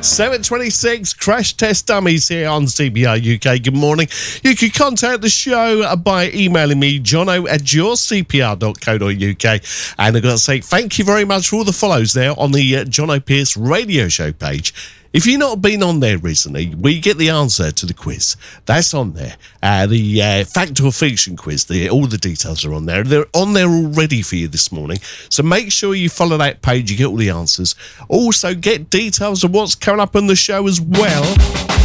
7:26 Crash Test Dummies here on CBR UK. Good morning. You can contact the show by emailing me, jono@yourcpr.co.uk. And I've got to say thank you very much for all the follows there on the Jono Pierce radio show page. If you've not been on there recently, we get the answer to the quiz. That's on there. The fact or fiction quiz, all the details are on there. They're on there already for you this morning. So make sure you follow that page, you get all the answers. Also get details of what's coming up on the show as well.